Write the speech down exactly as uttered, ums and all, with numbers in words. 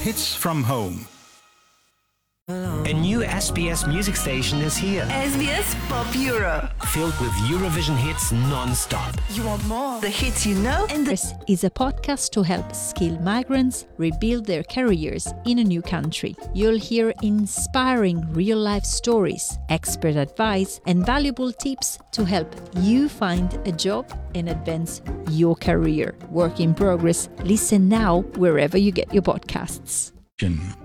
hits from home. A new S B S music station is here. S B S Pop Euro. Filled with Eurovision hits non-stop. You want more? The hits you know and the... This is a podcast to help skilled migrants rebuild their careers in a new country. You'll hear inspiring real-life stories, expert advice and valuable tips to help you find a job and advance your career. Work in progress. Listen now wherever you get your podcasts.